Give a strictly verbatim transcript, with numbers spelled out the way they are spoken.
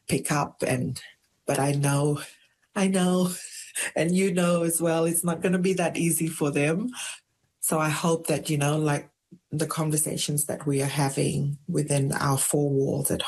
pick up. And but I know, I know, and you know as well, it's not going to be that easy for them. So I hope that, you know, like the conversations that we are having within our four walls at